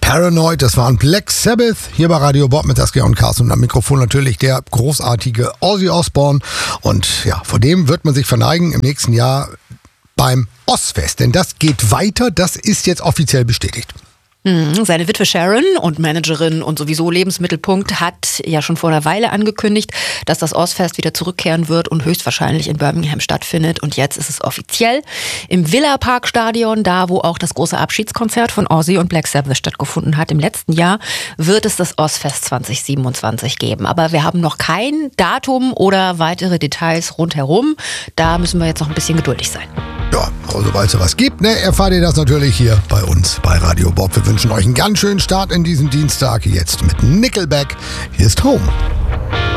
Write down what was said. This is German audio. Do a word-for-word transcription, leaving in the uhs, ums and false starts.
Paranoid, das waren Black Sabbath, hier bei Radio Bob mit Saskia und Carsten und am Mikrofon natürlich der großartige Ozzy Osbourne. Und ja, vor dem wird man sich verneigen im nächsten Jahr beim Ozzfest, denn das geht weiter, das ist jetzt offiziell bestätigt. Seine Witwe Sharon und Managerin und sowieso Lebensmittelpunkt hat ja schon vor einer Weile angekündigt, dass das Ozzfest wieder zurückkehren wird und höchstwahrscheinlich in Birmingham stattfindet. Und jetzt ist es offiziell im Villa Park Stadion, da wo auch das große Abschiedskonzert von Ozzy und Black Sabbath stattgefunden hat. Im letzten Jahr wird es das Ozzfest zwanzig siebenundzwanzig geben. Aber wir haben noch kein Datum oder weitere Details rundherum. Da müssen wir jetzt noch ein bisschen geduldig sein. Ja, aber sobald es was gibt, ne, erfahrt ihr das natürlich hier bei uns bei Radio Bob. Wir wünschen euch einen ganz schönen Start in diesen Dienstag. Jetzt mit Nickelback. Hier ist Home.